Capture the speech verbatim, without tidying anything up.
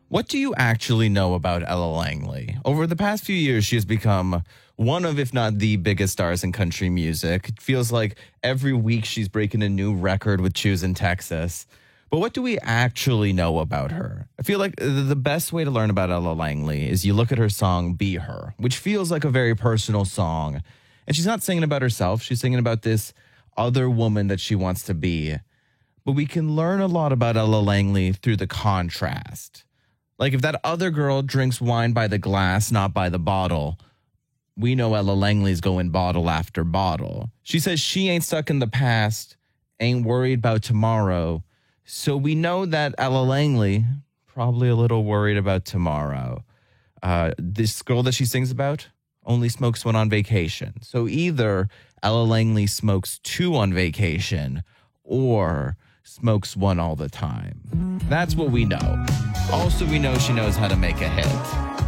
What do you actually know about Ella Langley? Over the past few years, she has become one of, if not the biggest stars in country music. It feels like every week she's breaking a new record with Choosing Texas. But what do we actually know about her? I feel like the best way to learn about Ella Langley is you look at her song, Be Her, which feels like a very personal song. And she's not singing about herself. She's singing about this other woman that she wants to be. But we can learn a lot about Ella Langley through the contrast. Like if that other girl drinks wine by the glass, not by the bottle, we know Ella Langley's going bottle after bottle. She says she ain't stuck in the past, ain't worried about tomorrow. So we know that Ella Langley, probably a little worried about tomorrow. Uh, this girl that she sings about only smokes one on vacation. So either Ella Langley smokes two on vacation or smokes one all the time. That's what we know. Also, we know she knows how to make a hit.